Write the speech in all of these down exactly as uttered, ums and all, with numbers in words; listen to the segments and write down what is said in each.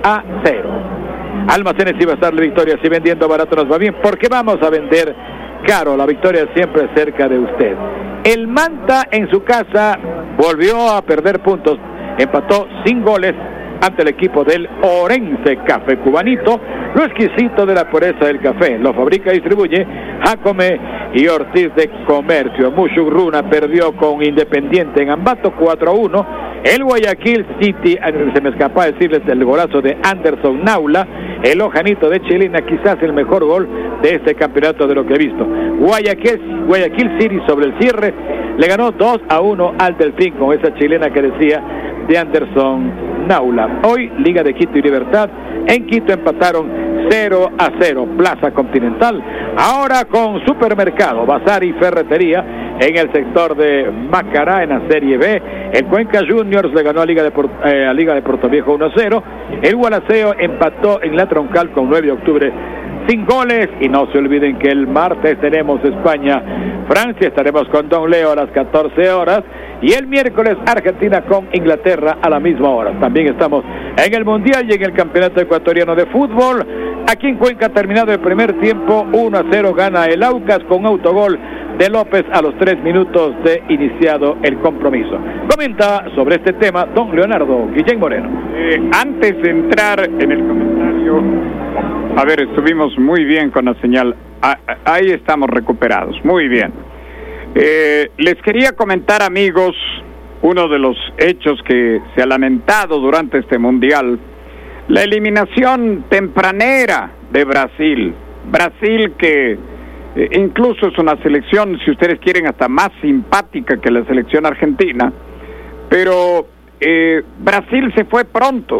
a cero. Almacenes y Bazar La Victoria, si vendiendo barato nos va bien, porque vamos a vender caro. La victoria siempre cerca de usted. El Manta en su casa volvió a perder puntos, empató sin goles ante el equipo del Orense Café Cubanito. Lo exquisito de la pureza del café lo fabrica y distribuye Jacome y Ortiz de Comercio. Mushurruna perdió con Independiente en Ambato cuatro a uno. El Guayaquil City, se me escapa decirles el golazo de Anderson Naula, el ojanito de Chilena, quizás el mejor gol de este campeonato de lo que he visto. Guayaquil, Guayaquil City sobre el cierre le ganó dos a uno al Delfín con esa chilena que decía de Anderson Naula. Hoy Liga de Quito y Libertad en Quito empataron cero a cero. Plaza Continental ahora con Supermercado, Bazar y Ferretería en el sector de Macará en la Serie B. El Cuenca Juniors le ganó a Liga de, eh, a Liga de Puerto Viejo uno a cero. El Gualaceo empató en la Troncal con nueve de octubre sin goles. Y no se olviden que el martes tenemos España Francia, estaremos con Don Leo a las catorce horas, y el miércoles Argentina con Inglaterra a la misma hora. También estamos en el Mundial y en el Campeonato Ecuatoriano de Fútbol. Aquí en Cuenca, terminado el primer tiempo, uno a cero gana el Aucas con autogol de López a los tres minutos de iniciado el compromiso. Comenta sobre este tema don Leonardo Guillén Moreno. Eh, antes de entrar en el comentario, a ver, estuvimos muy bien con la señal. Ah, ahí estamos recuperados, muy bien. Eh, les quería comentar, amigos, uno de los hechos que se ha lamentado durante este Mundial: la eliminación tempranera de Brasil. Brasil que eh, incluso es una selección, si ustedes quieren, hasta más simpática que la selección argentina, pero eh, Brasil se fue pronto.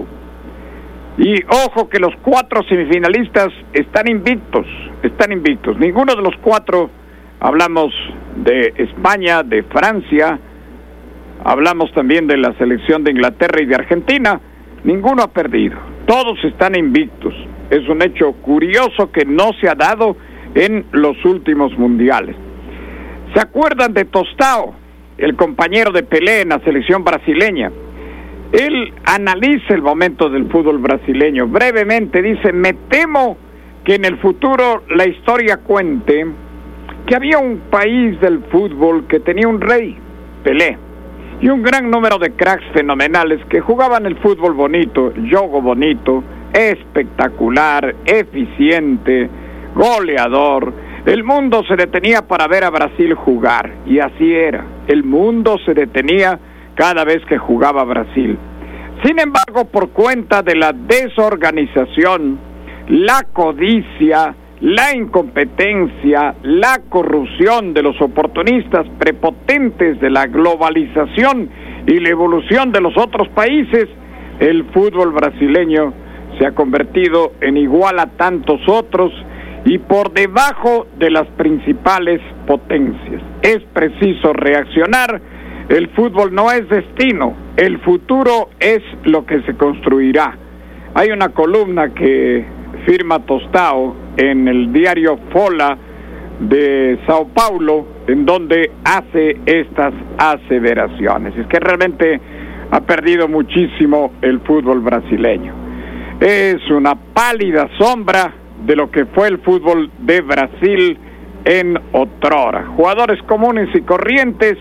Y ojo que los cuatro semifinalistas están invictos, están invictos. Ninguno de los cuatro, hablamos de España, de Francia, hablamos también de la selección de Inglaterra y de Argentina, ninguno ha perdido. Todos están invictos. Es un hecho curioso que no se ha dado en los últimos mundiales. ¿Se acuerdan de Tostao, el compañero de Pelé en la selección brasileña? Él analiza el momento del fútbol brasileño. Brevemente dice: me temo que en el futuro la historia cuente que había un país del fútbol que tenía un rey, Pelé, y un gran número de cracks fenomenales que jugaban el fútbol bonito, el juego bonito, espectacular, eficiente, goleador. El mundo se detenía para ver a Brasil jugar, y así era. El mundo se detenía cada vez que jugaba Brasil. Sin embargo, por cuenta de la desorganización, la codicia, la incompetencia, la corrupción de los oportunistas prepotentes de la globalización y la evolución de los otros países, el fútbol brasileño se ha convertido en igual a tantos otros y por debajo de las principales potencias. Es preciso reaccionar. El fútbol no es destino, el futuro es lo que se construirá. Hay una columna que firma Tostao en el diario Folha de Sao Paulo, en donde hace estas aseveraciones. Es que realmente ha perdido muchísimo el fútbol brasileño. Es una pálida sombra de lo que fue el fútbol de Brasil en otrora. Jugadores comunes y corrientes,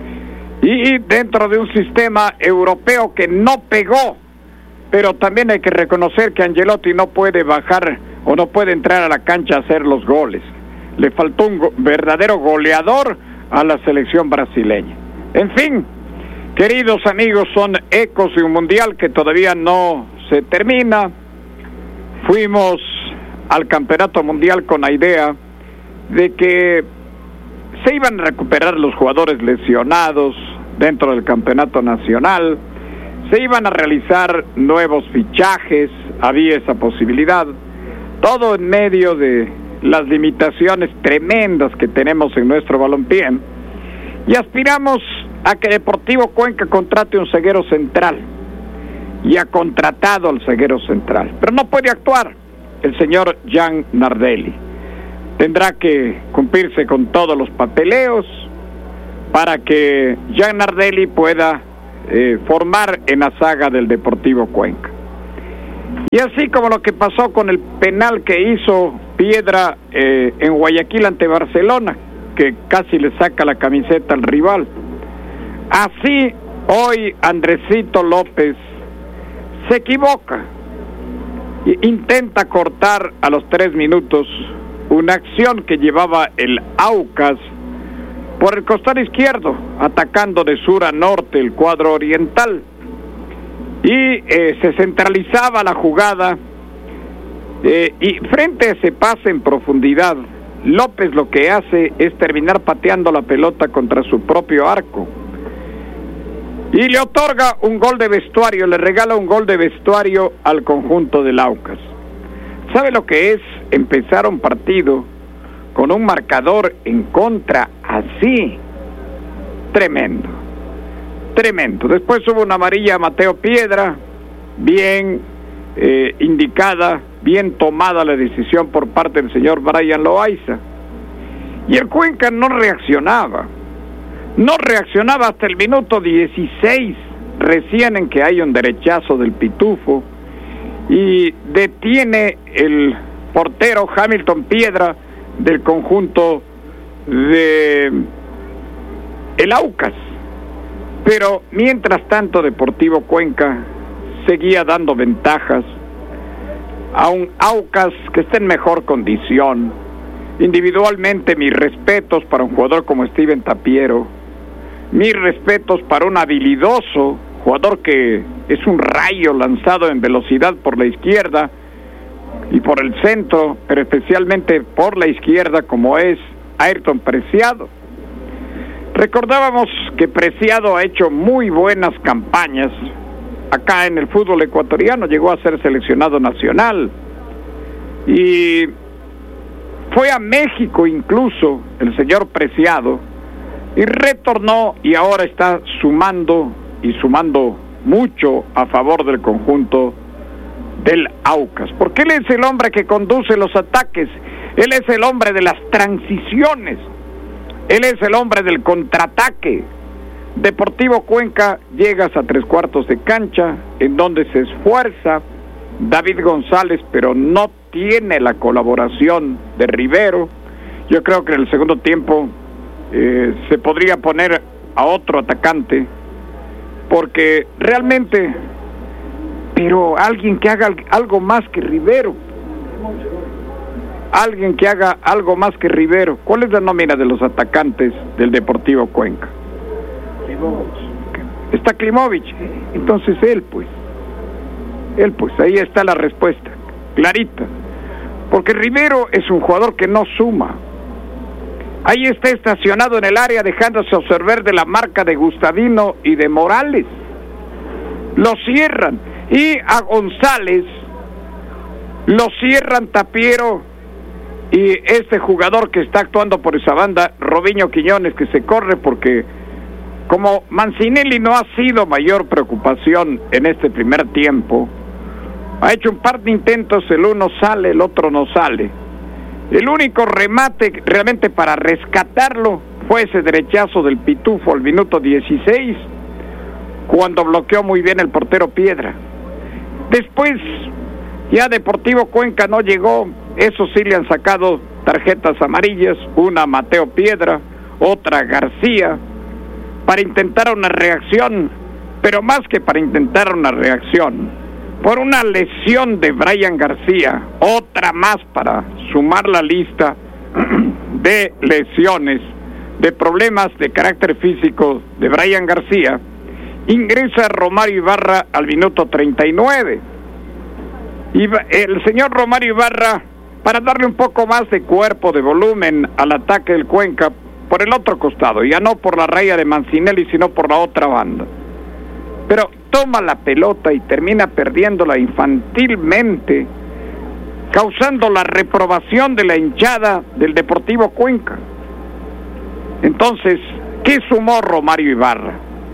y dentro de un sistema europeo que no pegó. Pero también hay que reconocer que Ancelotti no puede bajar o no puede entrar a la cancha a hacer los goles. Le faltó un go- verdadero goleador a la selección brasileña. En fin, queridos amigos, son ecos de un mundial que todavía no se termina. Fuimos al campeonato mundial con la idea de que se iban a recuperar los jugadores lesionados dentro del campeonato nacional, se iban a realizar nuevos fichajes, había esa posibilidad, todo en medio de las limitaciones tremendas que tenemos en nuestro balompié, y aspiramos a que Deportivo Cuenca contrate un zaguero central, y ha contratado al zaguero central, pero no puede actuar el señor Jan Nardelli. Tendrá que cumplirse con todos los papeleos para que Jan Nardelli pueda eh, formar en la saga del Deportivo Cuenca. Y así como lo que pasó con el penal que hizo Piedra eh, en Guayaquil ante Barcelona, que casi le saca la camiseta al rival. Así hoy Andresito López se equivoca e intenta cortar a los tres minutos una acción que llevaba el Aucas por el costado izquierdo, atacando de sur a norte el cuadro oriental. Y eh, se centralizaba la jugada eh, y frente a ese pase en profundidad, López lo que hace es terminar pateando la pelota contra su propio arco y le otorga un gol de vestuario, le regala un gol de vestuario al conjunto del Aucas. ¿Sabe lo que es empezar un partido con un marcador en contra así? Tremendo. Tremendo. Después hubo una amarilla a Mateo Piedra, bien eh, indicada, bien tomada la decisión por parte del señor Brian Loaiza. Y el Cuenca no reaccionaba. No reaccionaba hasta el minuto dieciséis, recién en que hay un derechazo del Pitufo, y detiene el portero Hamilton Piedra del conjunto de el Aucas. Pero mientras tanto Deportivo Cuenca seguía dando ventajas a un Aucas que está en mejor condición. Individualmente mis respetos para un jugador como Steven Tapiero, mis respetos para un habilidoso jugador que es un rayo lanzado en velocidad por la izquierda y por el centro, pero especialmente por la izquierda, como es Ayrton Preciado. Recordábamos que Preciado ha hecho muy buenas campañas acá en el fútbol ecuatoriano, llegó a ser seleccionado nacional y fue a México incluso el señor Preciado y retornó y ahora está sumando y sumando mucho a favor del conjunto del Aucas, porque él es el hombre que conduce los ataques, él es el hombre de las transiciones, él es el hombre del contraataque. Deportivo Cuenca llegas a tres cuartos de cancha, en donde se esfuerza David González, pero no tiene la colaboración de Rivero. Yo creo que en el segundo tiempo eh, se podría poner a otro atacante, porque realmente, pero alguien que haga algo más que Rivero, alguien que haga algo más que Rivero. ¿Cuál es la nómina de los atacantes del Deportivo Cuenca? Está Klimovic, entonces él pues, él pues, ahí está la respuesta, clarita, porque Rivero es un jugador que no suma. Ahí está estacionado en el área dejándose observar de la marca de Gustavino y de Morales. Lo cierran. Y a González lo cierran Tapiero y este jugador que está actuando por esa banda, Robinho Quiñones, que se corre porque como Mancinelli no ha sido mayor preocupación en este primer tiempo, ha hecho un par de intentos, el uno sale, el otro no sale. El único remate realmente para rescatarlo fue ese derechazo del Pitufo al minuto dieciséis, cuando bloqueó muy bien el portero Piedra. Después, ya Deportivo Cuenca no llegó, eso sí le han sacado tarjetas amarillas, una a Mateo Piedra, otra a García, para intentar una reacción, pero más que para intentar una reacción, por una lesión de Brian García, otra más para sumar la lista de lesiones, de problemas de carácter físico de Brian García. Ingresa Romario Ibarra al minuto treinta y nueve. Y el señor Romario Ibarra, para darle un poco más de cuerpo, de volumen al ataque del Cuenca, por el otro costado, ya no por la raya de Mancinelli, sino por la otra banda. Pero toma la pelota y termina perdiéndola infantilmente, causando la reprobación de la hinchada del Deportivo Cuenca. Entonces, ¿qué sumó Romario Ibarra?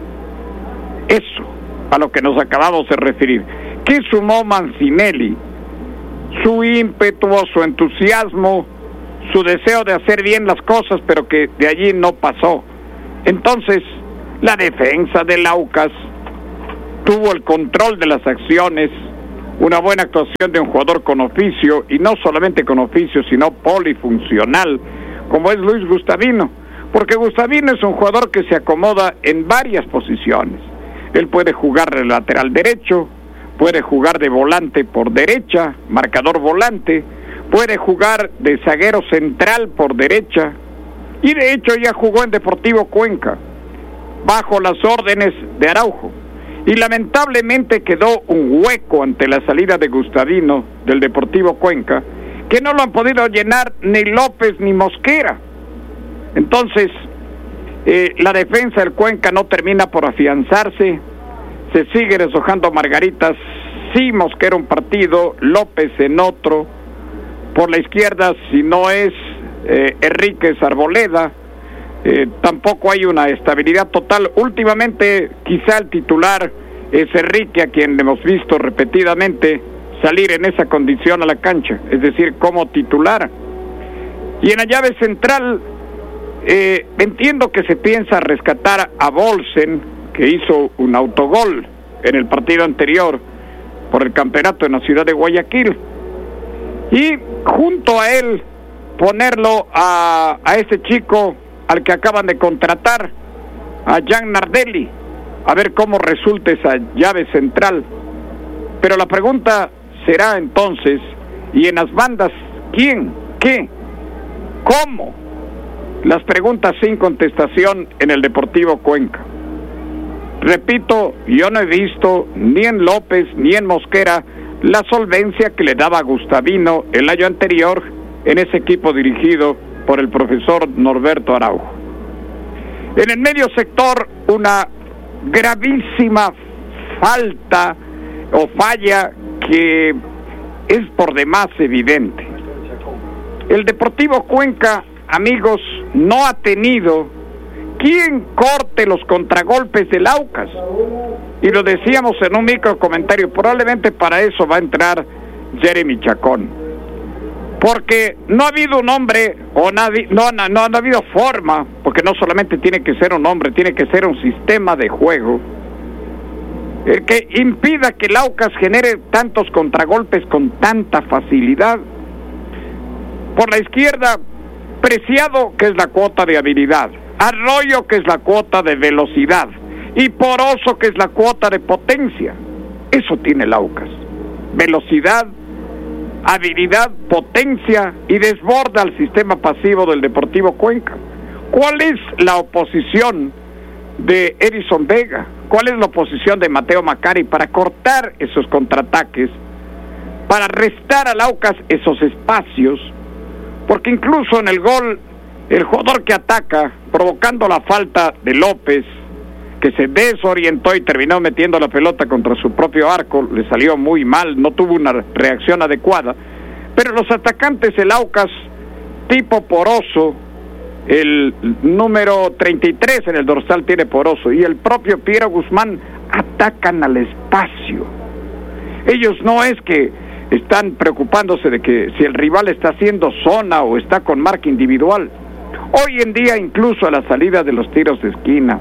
Eso, a lo que nos acabamos de referir. ¿Qué sumó Mancinelli? Su ímpetu, su entusiasmo, su deseo de hacer bien las cosas, pero que de allí no pasó. Entonces, la defensa del Aucas tuvo el control de las acciones una buena actuación de un jugador con oficio, y no solamente con oficio, sino polifuncional, como es Luis Gustavino, porque Gustavino es un jugador que se acomoda en varias posiciones. Él puede jugar de lateral derecho, puede jugar de volante por derecha, marcador volante, puede jugar de zaguero central por derecha, y de hecho ya jugó en Deportivo Cuenca, bajo las órdenes de Araujo, y lamentablemente quedó un hueco ante la salida de Gustavino del Deportivo Cuenca, que no lo han podido llenar ni López ni Mosquera. Entonces, eh, la defensa del Cuenca no termina por afianzarse, se sigue deshojando margaritas, sí Mosquera un partido, López en otro, por la izquierda si no es eh, Enríquez Arboleda, eh, tampoco hay una estabilidad total. Últimamente quizá el titular es Enrique, a quien hemos visto repetidamente salir en esa condición a la cancha, es decir, como titular. Y en la llave central, eh, entiendo que se piensa rescatar a Bolsen, que hizo un autogol en el partido anterior por el campeonato en la ciudad de Guayaquil, y junto a él ponerlo a, a ese chico al que acaban de contratar, a Jan Nardelli, a ver cómo resulta esa llave central. Pero la pregunta será entonces, ¿y en las bandas quién? ¿Qué? ¿Cómo? Las preguntas sin contestación en el Deportivo Cuenca. Repito, yo no he visto ni en López ni en Mosquera la solvencia que le daba a Gustavino el año anterior en ese equipo dirigido por el profesor Norberto Araujo. En el medio sector, una gravísima falta o falla que es por demás evidente. El Deportivo Cuenca, amigos, no ha tenido quien corte los contragolpes del Aucas, y lo decíamos en un micro comentario, probablemente para eso va a entrar Jeremy Chacón, porque no ha habido un hombre, o no, no, no, no ha habido forma, porque no solamente tiene que ser un hombre, tiene que ser un sistema de juego, el que impida que el Aucas genere tantos contragolpes con tanta facilidad. Por la izquierda, Preciado, que es la cuota de habilidad, Arroyo, que es la cuota de velocidad, y Poroso, que es la cuota de potencia. Eso tiene el Aucas: velocidad, habilidad, potencia, y desborda el sistema pasivo del Deportivo Cuenca. ¿Cuál es la oposición de Edison Vega? ¿Cuál es la oposición de Mateo Macari para cortar esos contraataques, para restar al Aucas esos espacios? Porque incluso en el gol, el jugador que ataca, provocando la falta de López, que se desorientó y terminó metiendo la pelota contra su propio arco, le salió muy mal, no tuvo una reacción adecuada. Pero los atacantes, el Aucas, tipo Poroso, el número treinta y tres en el dorsal tiene Poroso, y el propio Piero Guzmán, atacan al espacio. Ellos no es que están preocupándose de que si el rival está haciendo zona o está con marca individual. Hoy en día, incluso a la salida de los tiros de esquina,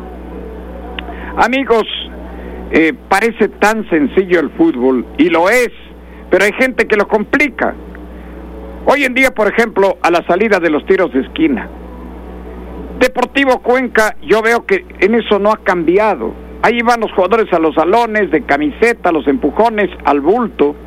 amigos, eh, parece tan sencillo el fútbol, y lo es, pero hay gente que lo complica. Hoy en día, por ejemplo, a la salida de los tiros de esquina, Deportivo Cuenca, yo veo que en eso no ha cambiado. Ahí van los jugadores a los salones, de camiseta, los empujones al bulto.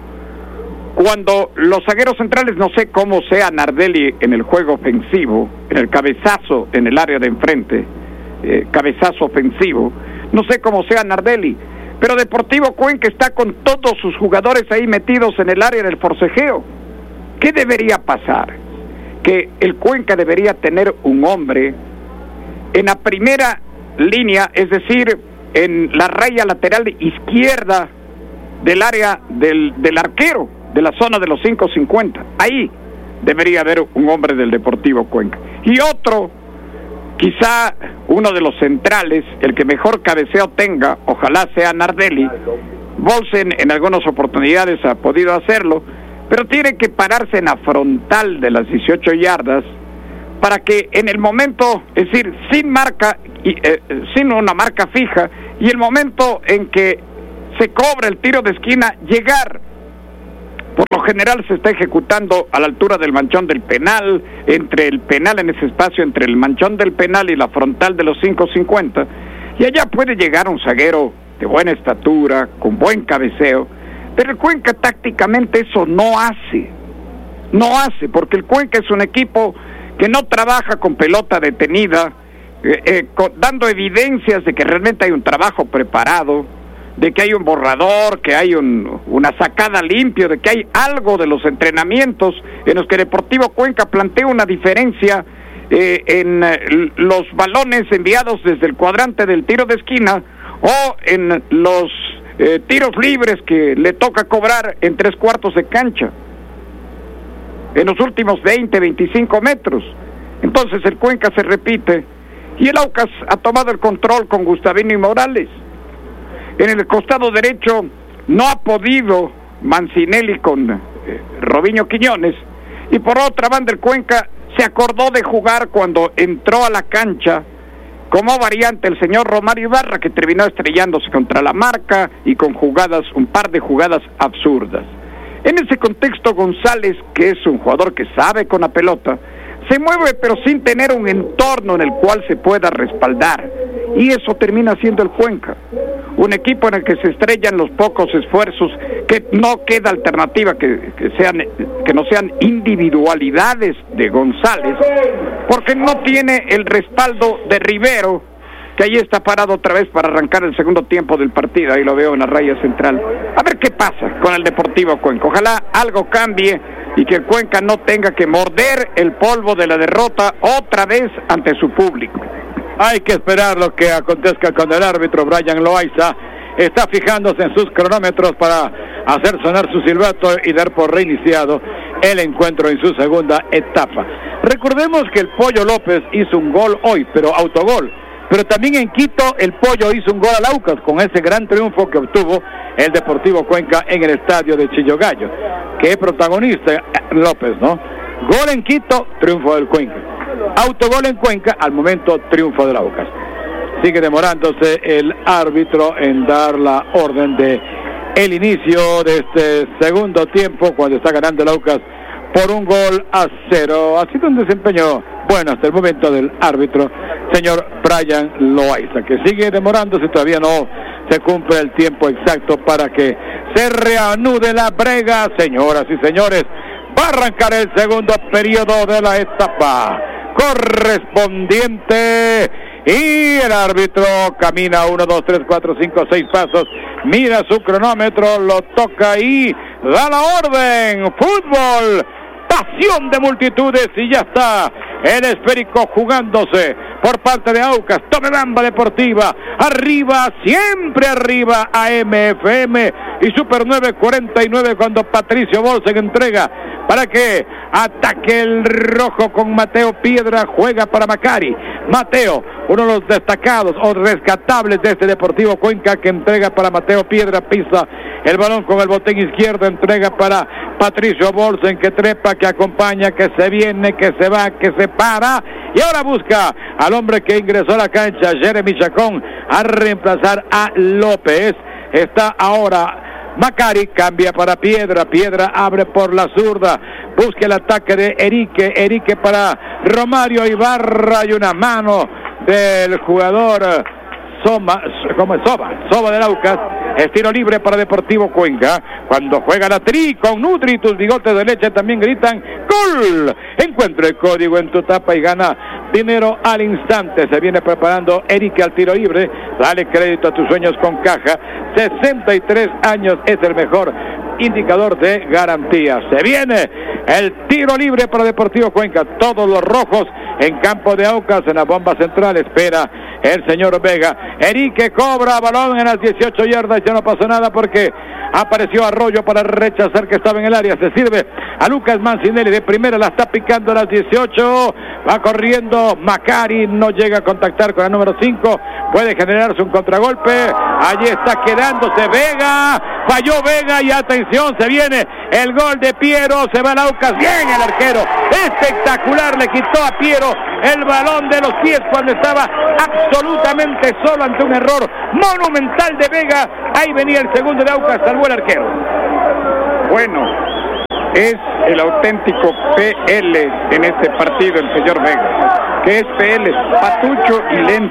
Cuando los zagueros centrales, no sé cómo sea Nardelli en el juego ofensivo, en el cabezazo en el área de enfrente, eh, cabezazo ofensivo, no sé cómo sea Nardelli, pero Deportivo Cuenca está con todos sus jugadores ahí metidos en el área del forcejeo. ¿Qué debería pasar? Que el Cuenca debería tener un hombre en la primera línea, es decir, en la raya lateral izquierda del área del, del arquero, de la zona de los cinco cincuenta. Ahí debería haber un hombre del Deportivo Cuenca. Y otro, quizá uno de los centrales, el que mejor cabeceo tenga, ojalá sea Nardelli. Bolsen en algunas oportunidades ha podido hacerlo, pero tiene que pararse en la frontal de las dieciocho yardas para que en el momento, es decir, sin marca, y, eh, sin una marca fija, y el momento en que se cobra el tiro de esquina, llegar general se está ejecutando a la altura del manchón del penal, entre el penal en ese espacio, entre el manchón del penal y la frontal de los cinco cincuenta, y allá puede llegar un zaguero de buena estatura, con buen cabeceo, pero el Cuenca tácticamente eso no hace, no hace, porque el Cuenca es un equipo que no trabaja con pelota detenida, eh, eh, con, dando evidencias de que realmente hay un trabajo preparado, de que hay un borrador, que hay un, una sacada limpio, de que hay algo de los entrenamientos en los que Deportivo Cuenca plantea una diferencia eh, en eh, los balones enviados desde el cuadrante del tiro de esquina o en los eh, tiros libres que le toca cobrar en tres cuartos de cancha, en los últimos veinte, veinticinco metros. Entonces el Cuenca se repite y el Aucas ha tomado el control con Gustavino y Morales. En el costado derecho no ha podido Mancinelli con eh, Robinho Quiñones, y por otra banda el Cuenca se acordó de jugar cuando entró a la cancha como variante el señor Romario Ibarra, que terminó estrellándose contra la marca y con jugadas, un par de jugadas absurdas. En ese contexto González, que es un jugador que sabe con la pelota, se mueve pero sin tener un entorno en el cual se pueda respaldar, y eso termina siendo el Cuenca, un equipo en el que se estrellan los pocos esfuerzos, que no queda alternativa que, que sean que no sean individualidades de González, porque no tiene el respaldo de Rivero, que ahí está parado otra vez para arrancar el segundo tiempo del partido. Ahí lo veo en la raya central. A ver qué pasa con el Deportivo Cuenca. Ojalá algo cambie y que el Cuenca no tenga que morder el polvo de la derrota otra vez ante su público. Hay que esperar lo que acontezca con el árbitro Brian Loaiza. Está fijándose en sus cronómetros para hacer sonar su silbato y dar por reiniciado el encuentro en su segunda etapa. Recordemos que el Pollo López hizo un gol hoy, pero autogol. Pero también en Quito el Pollo hizo un gol al Aucas con ese gran triunfo que obtuvo el Deportivo Cuenca en el estadio de Chillogallo. Que es protagonista López, ¿no? Gol en Quito, triunfo del Cuenca. Autogol en Cuenca, al momento triunfo del Aucas. Sigue demorándose el árbitro en dar la orden de el inicio de este segundo tiempo, cuando está ganando el Aucas por un gol a cero. Ha sido un desempeño bueno hasta el momento del árbitro, señor Brian Loaiza, que sigue demorándose, todavía no se cumple el tiempo exacto para que se reanude la brega. Señoras y señores, va a arrancar el segundo periodo de la etapa correspondiente, y el árbitro camina uno, dos, tres, cuatro, cinco, seis pasos, mira su cronómetro, lo toca y da la orden. Fútbol, pasión de multitudes, y ya está el esférico jugándose por parte de Aucas. Tome Bamba Deportiva, arriba, siempre arriba a M F M y Super nueve cuarenta y nueve, cuando Patricio Bolsen entrega para que ataque el rojo con Mateo Piedra, juega para Macari. Mateo, uno de los destacados o rescatables de este Deportivo Cuenca, que entrega para Mateo Piedra, pisa el balón con el botón izquierdo, entrega para Patricio Bolsen, que trepa, que acompaña, que se viene, que se va, que se para, y ahora busca al hombre que ingresó a la cancha, Jeremy Chacón, a reemplazar a López. Está ahora Macari, cambia para Piedra, Piedra abre por la zurda, busca el ataque de Erique, Erique para Romario Ibarra, y una mano del jugador Soma, ¿cómo es? Soba, Soba del Aucas. Es tiro libre para Deportivo Cuenca. Cuando juega la Tri con Nutri, tus bigotes de leche también gritan ¡gol! Encuentra el código en tu tapa y gana dinero al instante. Se viene preparando Eric al tiro libre. Dale crédito a tus sueños con Caja. sesenta y tres años es el mejor indicador de garantía. Se viene el tiro libre para Deportivo Cuenca. Todos los rojos en campo de Aucas, en la bomba central. Espera el señor Vega. Erique cobra balón en las dieciocho yardas. Ya no pasó nada porque apareció Arroyo para rechazar, que estaba en el área. Se sirve a Lucas Mancinelli de primera, la está picando a las dieciocho. Va corriendo Macari, no llega a contactar con el número cinco. Puede generarse un contragolpe. Allí está quedándose Vega. Falló Vega y atención, se viene el gol de Piero. Se va el Aucas. Bien el arquero. Espectacular, le quitó a Piero el balón de los pies cuando estaba absolutamente solo ante un error monumental de Vega. Ahí venía el segundo de Aucas, salvó el arquero. Bueno, es el auténtico P L en este partido, el señor Vega. ¿Qué es P L? Patucho y lento.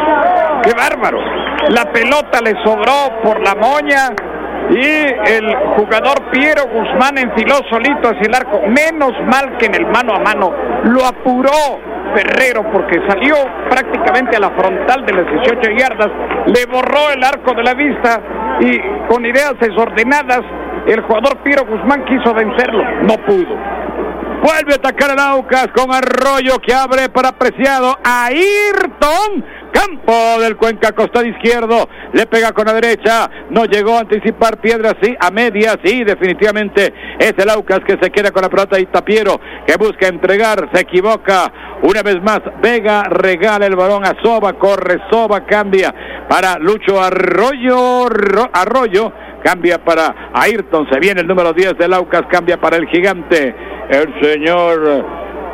¡Qué bárbaro! La pelota le sobró por la moña y el jugador Piero Guzmán enfiló solito hacia el arco. Menos mal que en el mano a mano lo apuró Ferrero, porque salió prácticamente a la frontal de las dieciocho yardas, le borró el arco de la vista y con ideas desordenadas el jugador Piero Guzmán quiso vencerlo, no pudo. Vuelve a atacar el Aucas con Arroyo, que abre para Preciado. Ayrton, campo del Cuenca, costado izquierdo, le pega con la derecha, no llegó a anticipar Piedra, sí, a media, sí, definitivamente es el Aucas que se queda con la pelota y Tapiero, que busca entregar, se equivoca, una vez más, Vega regala el balón a Soba, corre Soba, cambia para Lucho Arroyo, Arroyo, cambia para Ayrton, se viene el número diez del Aucas, cambia para el gigante, el señor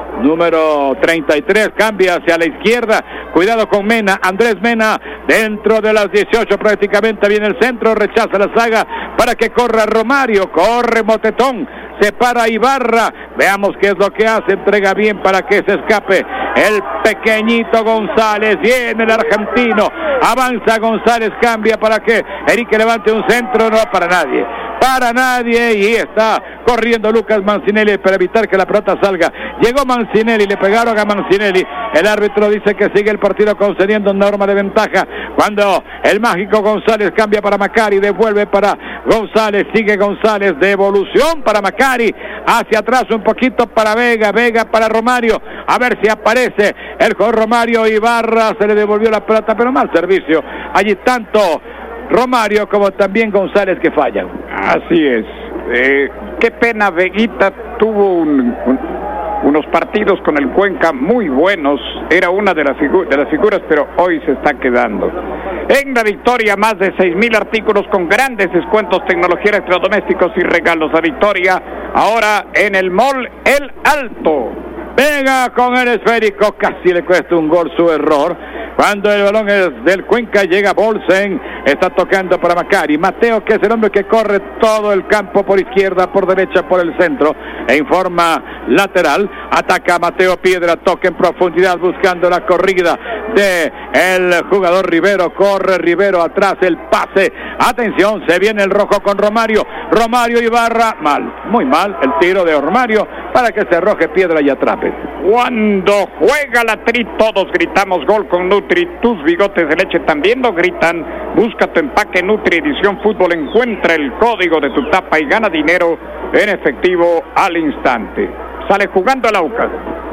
número treinta y tres, cambia hacia la izquierda, cuidado con Mena, Andrés Mena, dentro de las dieciocho prácticamente, viene el centro, rechaza la saga para que corra Romario, corre Motetón, se para Ibarra, veamos qué es lo que hace, entrega bien para que se escape el pequeñito González, viene el argentino, avanza González, cambia para que Erique levante un centro, no para nadie, para nadie, y está corriendo Lucas Mancinelli para evitar que la pelota salga. Llegó Mancinelli, le pegaron a Mancinelli, el árbitro dice que sigue el partido concediendo norma de ventaja, cuando el mágico González cambia para Macari, devuelve para González, sigue González, devolución para Macari, hacia atrás un poquito para Vega, Vega para Romario, a ver si aparece el jugador Romario, Ibarra, se le devolvió la pelota, pero mal servicio, allí tanto Romario como también González que fallan. Así es, eh, qué pena, Veguita tuvo un, un, unos partidos con el Cuenca muy buenos, era una de las, figu de las figuras, pero hoy se está quedando. En la victoria, más de seis mil artículos con grandes descuentos, tecnología, electrodomésticos y regalos. La victoria ahora en el Mall El Alto. Vega con el esférico, casi le cuesta un gol su error. Cuando el balón es del Cuenca, llega Bolsen, está tocando para Macari. Mateo, que es el hombre que corre todo el campo por izquierda, por derecha, por el centro, en forma lateral. Ataca Mateo Piedra, toca en profundidad, buscando la corrida de el jugador Rivero. Corre Rivero, atrás el pase. Atención, se viene el rojo con Romario. Romario Ibarra, mal, muy mal el tiro de Romario para que se arroje Piedra y atrape. Cuando juega la Tri, todos gritamos gol con Nutri. Tus bigotes de leche también lo gritan. Busca tu empaque Nutri Edición Fútbol, encuentra el código de tu tapa y gana dinero en efectivo al instante. Sale jugando el Aucas.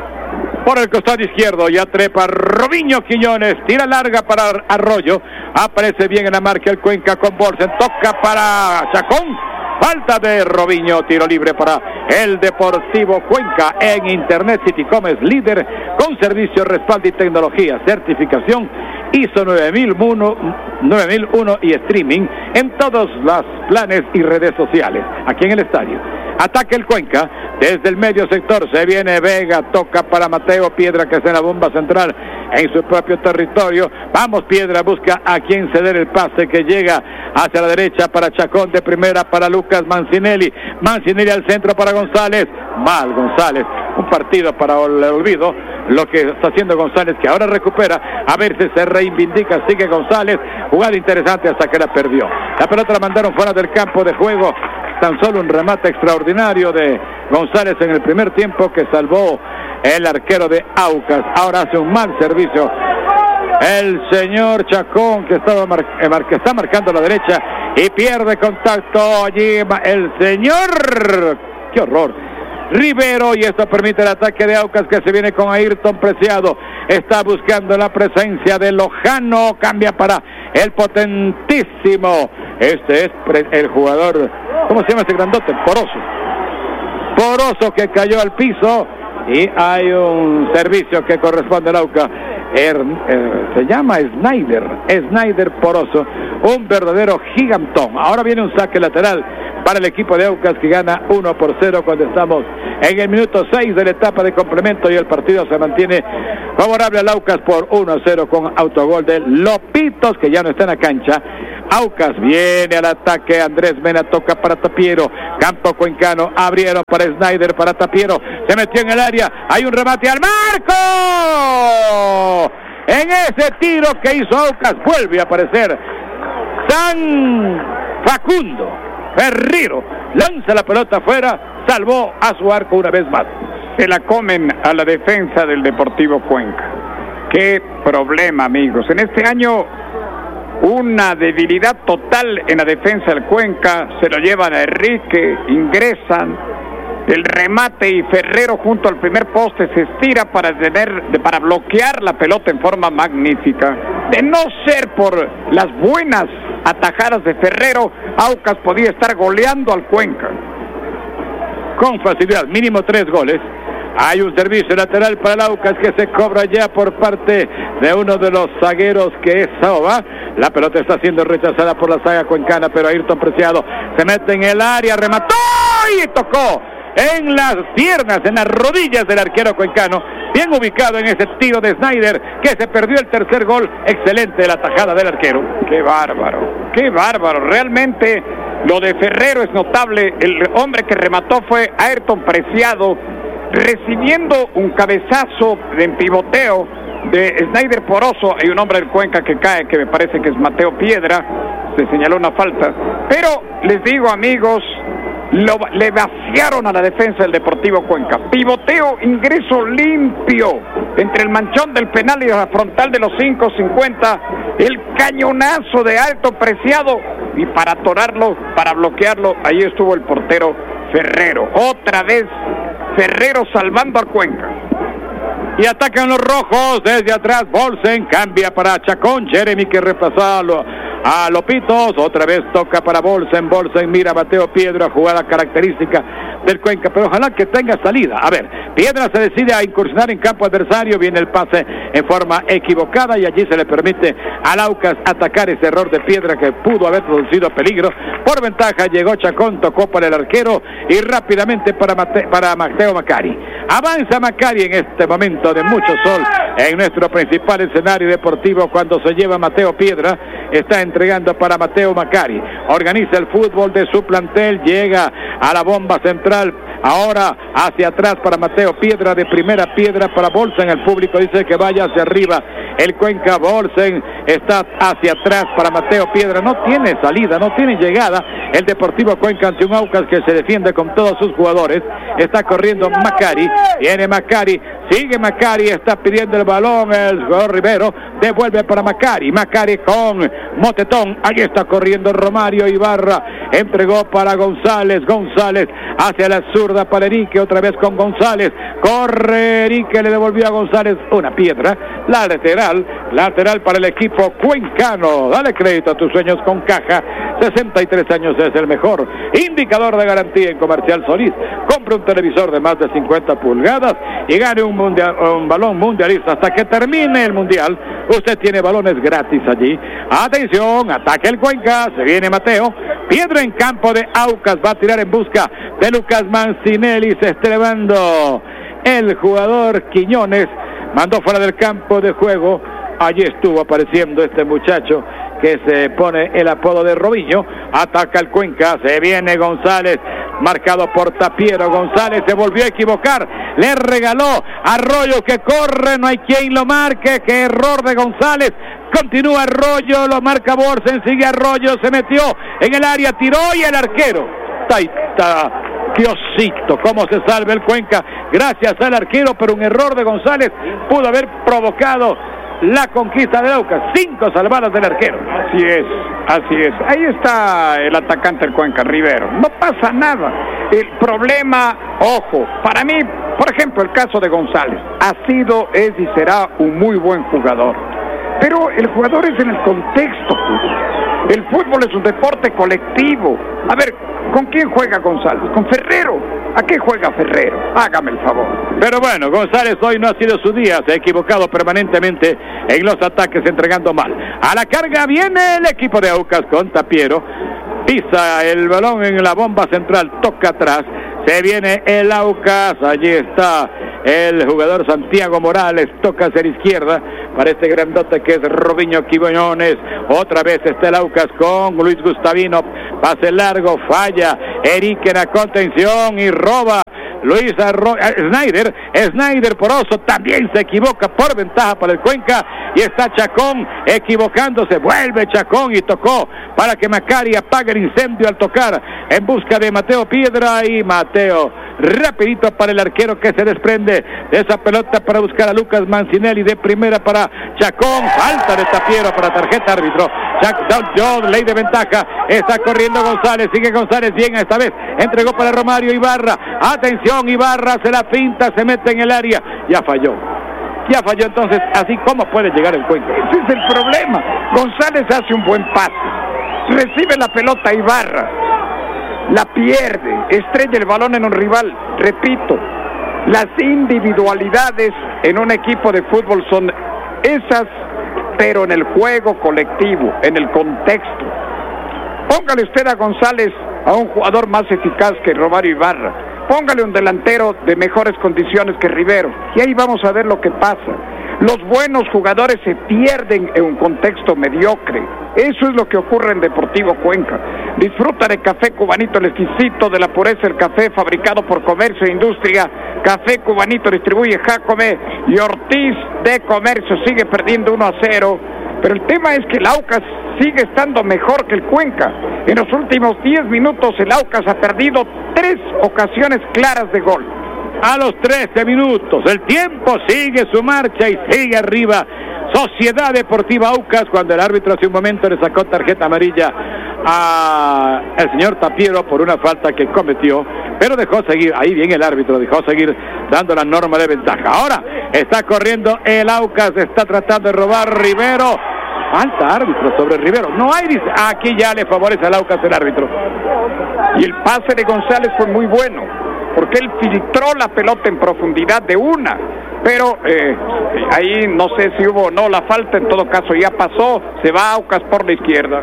Por el costado izquierdo, ya trepa Robinho Quiñones, tira larga para Arroyo, aparece bien en la marca el Cuenca con Bolsen, toca para Chacón, falta de Robinho, tiro libre para el Deportivo Cuenca. En Internet Citycom es líder con servicio, respaldo y tecnología, certificación I S O nueve mil uno y streaming en todos los planes y redes sociales, aquí en el estadio. Ataca el Cuenca, desde el medio sector se viene Vega, toca para Mateo Piedra, que está en la bomba central en su propio territorio. Vamos, Piedra busca a quien ceder el pase, que llega hacia la derecha para Chacón, de primera para Lucas Mancinelli. Mancinelli al centro para González, mal González, un partido para el olvido lo que está haciendo González, que ahora recupera, a ver si se reivindica, sigue González, jugada interesante hasta que la perdió. La pelota la mandaron fuera del campo de juego, tan solo un remate extraordinario de González en el primer tiempo que salvó el arquero de Aucas. Ahora hace un mal servicio el señor Chacón, que, estaba mar que está marcando a la derecha y pierde contacto allí el señor, qué horror, Rivero, y esto permite el ataque de Aucas, que se viene con Ayrton Preciado, está buscando la presencia de Lojano, cambia para el potentísimo, este es el jugador, ¿cómo se llama este grandote? Poroso, Poroso, que cayó al piso, y hay un servicio que corresponde al Aucas. Er, er, se llama Snyder, Snyder Poroso, un verdadero gigantón. Ahora viene un saque lateral para el equipo de Aucas, que gana uno por cero cuando estamos en el minuto seis de la etapa de complemento, y el partido se mantiene favorable al Aucas por uno a cero con autogol de Lopitos, que ya no está en la cancha. Aucas viene al ataque, Andrés Mena toca para Tapiero, campo cuencano, abrieron para Snyder, para Tapiero, se metió en el área, hay un remate al marco. En ese tiro que hizo Aucas vuelve a aparecer San Facundo Ferriro, lanza la pelota afuera, salvó a su arco una vez más. Se la comen a la defensa del Deportivo Cuenca. Qué problema, amigos. En este año una debilidad total en la defensa del Cuenca, se lo llevan a Enrique, ingresan, el remate y Ferrero junto al primer poste se estira para tener, para bloquear la pelota en forma magnífica. De no ser por las buenas atajadas de Ferrero, Aucas podía estar goleando al Cuenca. Con facilidad, mínimo tres goles. Hay un servicio lateral para el Aucas que se cobra ya por parte de uno de los zagueros que es Saoba. La pelota está siendo rechazada por la saga cuencana, pero Ayrton Preciado se mete en el área, remató y tocó en las piernas, en las rodillas del arquero cuencano, bien ubicado en ese tiro de Snyder, que se perdió el tercer gol. Excelente la tajada del arquero. Qué bárbaro, qué bárbaro, realmente lo de Ferrero es notable. El hombre que remató fue Ayrton Preciado, recibiendo un cabezazo en pivoteo de Snyder Poroso. Hay un hombre del Cuenca que cae, que me parece que es Mateo Piedra, se señaló una falta, pero les digo, amigos, Lo, le vaciaron a la defensa del Deportivo Cuenca. Pivoteo, ingreso limpio entre el manchón del penal y la frontal de los cinco cincuenta, el cañonazo de Alto Preciado, y para atorarlo, para bloquearlo, ahí estuvo el portero Ferrero. Otra vez Ferrero salvando al Cuenca. Y atacan los rojos desde atrás. Bolsen cambia para Chacón, Jeremy que repasa a Lopitos, otra vez toca para Bolsen, Bolsen mira a Mateo Piedra, jugada característica del Cuenca, pero ojalá que tenga salida. A ver, Piedra se decide a incursionar en campo adversario, viene el pase en forma equivocada y allí se le permite al Aucas atacar ese error de Piedra que pudo haber producido peligro. Por ventaja llegó Chacón, tocó para el arquero y rápidamente para, Mate, para Mateo Macari. Avanza Macari en este momento de mucho sol en nuestro principal escenario deportivo cuando se lleva Mateo Piedra, está entregando para Mateo Macari, organiza el fútbol de su plantel, llega a la bomba central, ahora hacia atrás para Mateo Piedra, de primera piedra para Bolsen, el público dice que vaya hacia arriba, el Cuenca. Bolsen está hacia atrás para Mateo Piedra, no tiene salida, no tiene llegada el Deportivo Cuenca ante un Aucas que se defiende con todos sus jugadores. Está corriendo Macari, viene Macari, sigue Macari, está pidiendo el balón el jugador Rivero, devuelve para Macari, Macari con Motetón, ahí está corriendo Romario Ibarra, entregó para González, González hacia la zurda para Erique, otra vez con González, corre Erique, le devolvió a González una piedra, la lateral, lateral para el equipo cuencano. Dale crédito a tus sueños con Caja, sesenta y tres años es el mejor indicador de garantía en Comercial Solís. Compre un televisor de más de cincuenta pulgadas y gane un, mundial, un balón mundialista hasta que termine el mundial. Usted tiene balones gratis allí. Atención, ataque el Cuenca, se viene Mateo Piedra en campo de Aucas, va a tirar en busca de Lucas Mancinelli, se está elevando el jugador Quiñones, mandó fuera del campo de juego. Allí estuvo apareciendo este muchacho que se pone el apodo de Robinho. Ataca el Cuenca, se viene González, marcado por Tapiero. González se volvió a equivocar, le regaló a Arroyo que corre, no hay quien lo marque. Qué error de González. Continúa Arroyo, lo marca Bolsen, sigue Arroyo, se metió en el área, tiró y el arquero. Taita, Diosito, cómo se salva el Cuenca gracias al arquero, pero un error de González pudo haber provocado la conquista de Aucas. Cinco salvadas del arquero. Así es, así es. Ahí está el atacante del Cuenca, Rivero. No pasa nada. El problema, ojo, para mí, por ejemplo, el caso de González, ha sido, es y será un muy buen jugador. Pero el jugador es en el contexto. El fútbol es un deporte colectivo. A ver, ¿con quién juega González? ¿Con Ferrero? ¿A qué juega Ferrero? Hágame el favor. Pero bueno, González hoy no ha sido su día, se ha equivocado permanentemente en los ataques, entregando mal. A la carga viene el equipo de Aucas con Tapiero, pisa el balón en la bomba central, toca atrás, se viene el Aucas, allí está el jugador Santiago Morales, toca hacia la izquierda, para este grandote que es Robinho Quiñones. Otra vez está el Aucas con Luis Gustavino, pase largo, falla, Eric en la contención y roba. Luis Arro... Snyder, Snyder Poroso también se equivoca por ventaja para el Cuenca y está Chacón equivocándose, vuelve Chacón y tocó para que Macari apague el incendio al tocar en busca de Mateo Piedra y Mateo rapidito para el arquero que se desprende de esa pelota para buscar a Lucas Mancinelli de primera para Chacón, falta de Tapiero para tarjeta árbitro. John, ley de ventaja, está corriendo González, sigue González bien esta vez, entregó para Romario Ibarra, atención Ibarra, se la pinta, se mete en el área, ya falló. Ya falló entonces, así como puede llegar el Cuenca. Ese es el problema. González hace un buen pase, recibe la pelota Ibarra, la pierde, estrella el balón en un rival. Repito, las individualidades en un equipo de fútbol son esas, pero en el juego colectivo, en el contexto. Póngale usted a González a un jugador más eficaz que Romario Ibarra, póngale un delantero de mejores condiciones que Rivero, y ahí vamos a ver lo que pasa. Los buenos jugadores se pierden en un contexto mediocre. Eso es lo que ocurre en Deportivo Cuenca. Disfruta de Café Cubanito, el exquisito de la pureza del café fabricado por Comercio e Industria. Café Cubanito distribuye Jacome y Ortiz de Comercio. Sigue perdiendo uno a cero. Pero el tema es que el Aucas sigue estando mejor que el Cuenca. En los últimos diez minutos el Aucas ha perdido tres ocasiones claras de gol. A los trece minutos, el tiempo sigue su marcha y sigue arriba Sociedad Deportiva Aucas, cuando el árbitro hace un momento le sacó tarjeta amarilla al señor Tapiero por una falta que cometió, pero dejó seguir, ahí bien el árbitro, dejó seguir dando la norma de ventaja. Ahora está corriendo el Aucas, está tratando de robar Rivero, falta árbitro sobre Rivero, no hay, dice, aquí ya le favorece al Aucas el árbitro. Y el pase de González fue muy bueno, porque él filtró la pelota en profundidad de una, pero eh, ahí no sé si hubo o no la falta, en todo caso ya pasó, se va Aucas por la izquierda.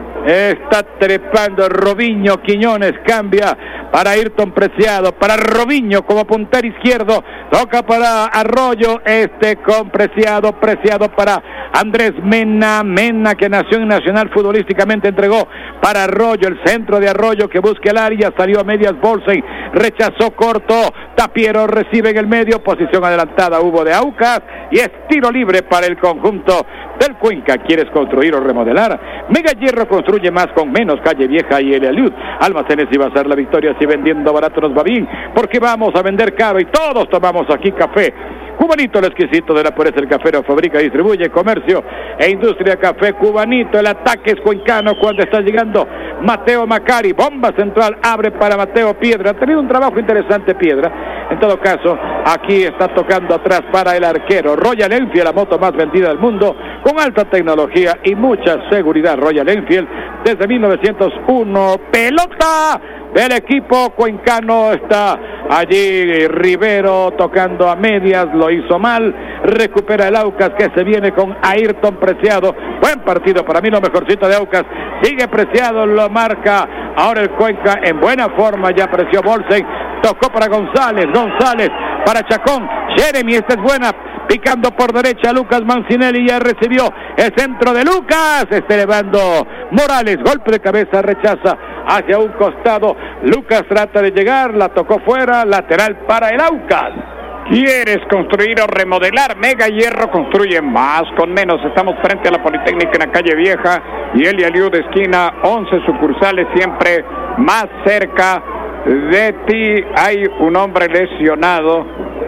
Está trepando Robinho Quiñones, cambia para Ayrton Preciado, para Robinho como puntero izquierdo, toca para Arroyo, este con Preciado, Preciado para Andrés Mena, Mena que nació en Nacional futbolísticamente, entregó para Arroyo, el centro de Arroyo que busca el área, salió a medias Bolsen, rechazó corto, Tapiero recibe en el medio, posición adelantada hubo de Aucas y es tiro libre para el conjunto del Cuenca. ¿Quieres construir o remodelar? Mega Hierro construye más con menos. Calle Vieja y El Aliud. Almacenes y Bazar La Victoria, si vendiendo barato nos va bien, porque vamos a vender caro y todos tomamos aquí café Cubanito, el exquisito de la pureza del café, fabrica, distribuye, comercio e industria Café Cubanito. El ataque es cuencano cuando está llegando Mateo Macari, bomba central, abre para Mateo Piedra, ha tenido un trabajo interesante Piedra, en todo caso, aquí está tocando atrás para el arquero Royal Enfield, la moto más vendida del mundo, con alta tecnología y mucha seguridad. Royal Enfield, desde mil novecientos uno, pelota del equipo cuencano, está allí Rivero tocando a medias, lo hizo mal, recupera el Aucas que se viene con Ayrton Preciado, buen partido, para mí lo mejorcito de Aucas, sigue Preciado, lo marca ahora el Cuenca en buena forma, ya apreció Bolsen, tocó para González, González para Chacón, Jeremy, esta es buena, picando por derecha Lucas Mancinelli, ya recibió el centro de Lucas, está elevando Morales, golpe de cabeza, rechaza hacia un costado, Lucas trata de llegar, la tocó fuera, lateral para el Aucas. ¿Quieres construir o remodelar? Mega Hierro construye más con menos. Estamos frente a la Politécnica en la calle Vieja y El Aliud de esquina, once sucursales, siempre más cerca de ti. Hay un hombre lesionado,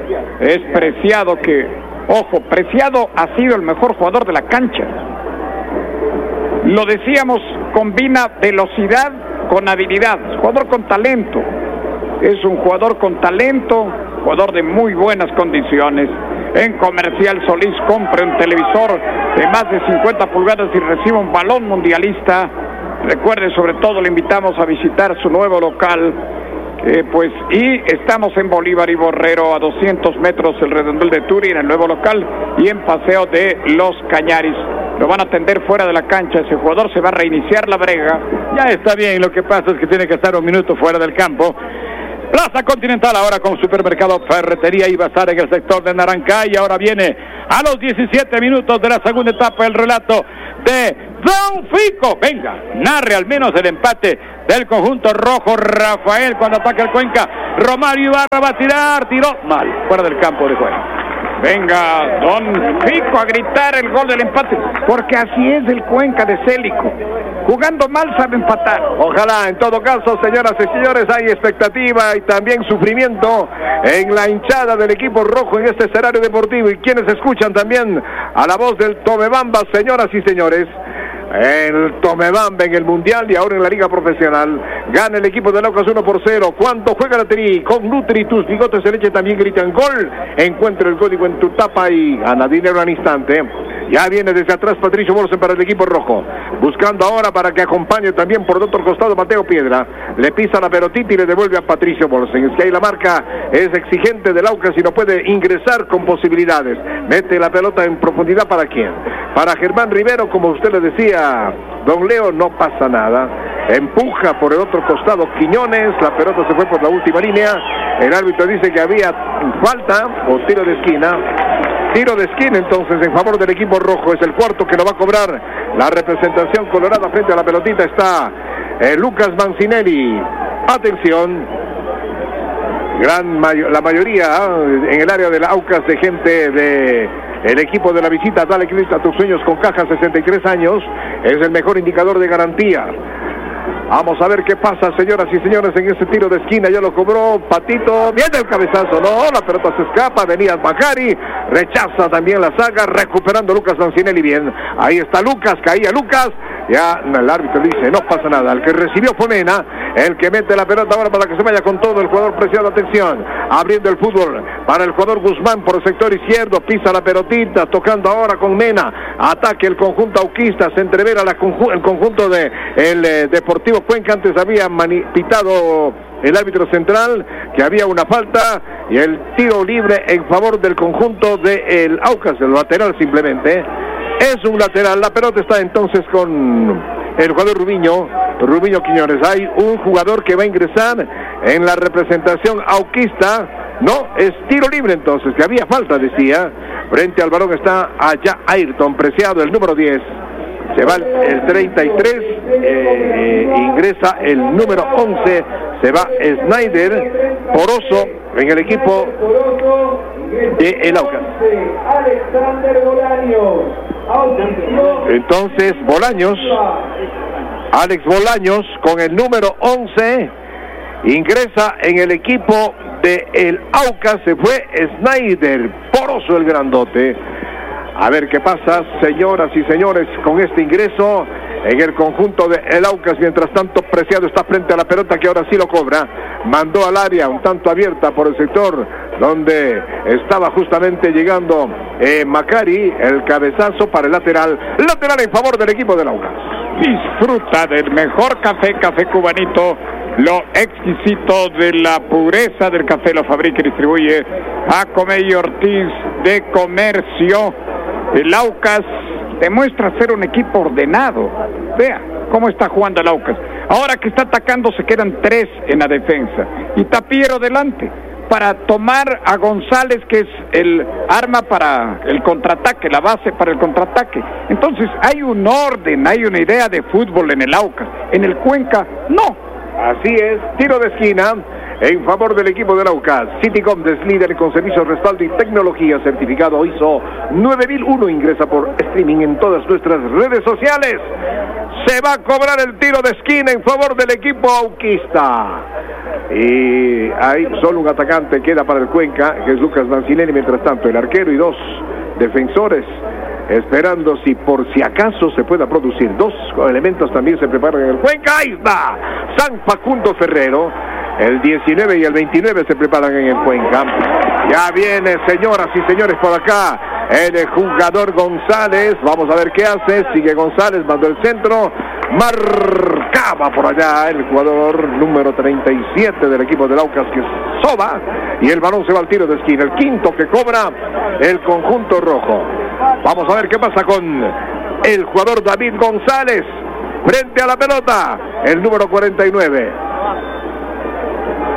es Preciado, que, ojo, Preciado ha sido el mejor jugador de la cancha. Lo decíamos, combina velocidad con habilidad, jugador con talento, es un jugador con talento, jugador de muy buenas condiciones. En Comercial Solís compre un televisor de más de cincuenta pulgadas y reciba un balón mundialista. Recuerde, sobre todo le invitamos a visitar su nuevo local, eh, pues y estamos en Bolívar y Borrero, a doscientos metros el Redondel de Turi, en el nuevo local, y en Paseo de Los Cañaris. Lo van a atender fuera de la cancha, ese jugador se va a reiniciar la brega. Ya está bien, lo que pasa es que tiene que estar un minuto fuera del campo. Plaza Continental ahora con Supermercado Ferretería y Bazar en el sector de Narancay. Ahora viene a los diecisiete minutos de la segunda etapa, el relato de Don Fico. Venga, narre al menos el empate del conjunto rojo. Rafael cuando ataca el Cuenca. Romario Ibarra va a tirar, tiró mal, fuera del campo de juego. Venga, Don Fico a gritar el gol del empate, porque así es el Cuenca de Célico. Jugando mal sabe empatar. Ojalá, en todo caso, señoras y señores, hay expectativa y también sufrimiento en la hinchada del equipo rojo en este escenario deportivo. Y quienes escuchan también a la voz del Tomebamba, señoras y señores. El Tomebamba en el Mundial y ahora en la Liga Profesional. Gana el equipo de Laucas uno por cero. Cuando juega la Tri, con Nutri, tus bigotes de leche también gritan gol. Encuentra el código en tu tapa y gana dinero al instante. Ya viene desde atrás Patricio Bolsen para el equipo rojo. Buscando ahora para que acompañe también por el otro costado Mateo Piedra. Le pisa la pelotita y le devuelve a Patricio Bolsen. Es que ahí la marca es exigente de Laucas y no puede ingresar con posibilidades. Mete la pelota en profundidad para quién. Para Germán Rivero, como usted le decía, don Leo, no pasa nada. Empuja por el otro costado Quiñones. La pelota se fue por la última línea. El árbitro dice que había falta o tiro de esquina. Tiro de esquina entonces en favor del equipo rojo. Es el cuarto que lo va a cobrar la representación colorada. Frente a la pelotita está eh, Lucas Mancinelli. Atención. Gran mayo la mayoría ¿eh? en el área de la Aucas de gente de el equipo de la visita. Dale Cristo a tus sueños con caja, sesenta y tres años. Es el mejor indicador de garantía. Vamos a ver qué pasa, señoras y señores, en ese tiro de esquina. Ya lo cobró Patito. Viene el cabezazo, no, la pelota se escapa. Venía Macari, rechaza también la saga, recuperando Lucas Mancinelli. Bien, ahí está Lucas, caía Lucas. Ya el árbitro dice, no pasa nada. El que recibió fue Mena, el que mete la pelota ahora para que se vaya con todo. El jugador presiona, atención, abriendo el fútbol para el jugador Guzmán por el sector izquierdo. Pisa la pelotita, tocando ahora con Mena. Ataque el conjunto auquista, se entrevera la conju el conjunto de el eh, Deportivo Cuenca. Antes había pitado el árbitro central que había una falta y el tiro libre en favor del conjunto del Aucas, el lateral simplemente. Es un lateral, la pelota está entonces con el jugador Rubiño, Rubiño Quiñones. Hay un jugador que va a ingresar en la representación auquista. No, es tiro libre entonces, que había falta, decía. Frente al balón está allá Ayrton Preciado, el número diez. Se va el treinta y tres, eh, ingresa el número once, se va Snyder Poroso en el equipo de el Aucas. Entonces Bolaños, Alex Bolaños con el número once, ingresa en el equipo de el Aucas. Se fue Snyder Poroso, el grandote. A ver qué pasa, señoras y señores, con este ingreso en el conjunto de el Aucas. Mientras tanto, Preciado está frente a la pelota, que ahora sí lo cobra. Mandó al área un tanto abierta por el sector donde estaba justamente llegando eh, Macari. El cabezazo para el lateral. Lateral en favor del equipo del Aucas. Disfruta del mejor café, Café Cubanito. Lo exquisito de la pureza del café lo fabrica y distribuye Jacomey Ortiz de Comercio. El Aucas demuestra ser un equipo ordenado. Vea cómo está jugando el Aucas. Ahora que está atacando se quedan tres en la defensa. Y Tapiero delante para tomar a González, que es el arma para el contraataque, la base para el contraataque. Entonces hay un orden, hay una idea de fútbol en el Aucas. En el Cuenca, no. Así es, tiro de esquina en favor del equipo del Aucas. Citycom es líder con servicios, respaldo y tecnología, certificado I S O nueve mil uno. Ingresa por streaming en todas nuestras redes sociales. Se va a cobrar el tiro de esquina en favor del equipo auquista. Y hay solo un atacante queda para el Cuenca, que es Lucas Mancinelli. Mientras tanto, el arquero y dos defensores esperando si por si acaso se pueda producir. Dos elementos también se preparan en el Cuenca. Ahí está San Facundo Ferrero. El diecinueve y el veintinueve se preparan en el Cuenca. Ya viene, señoras y señores, por acá el jugador González. Vamos a ver qué hace. Sigue González, mandó el centro. Marcaba por allá el jugador número treinta y siete del equipo del Aucas, que es Soba. Y el balón se va al tiro de esquina. El quinto que cobra el conjunto rojo. Vamos a ver qué pasa con el jugador David González. Frente a la pelota, el número cuarenta y nueve.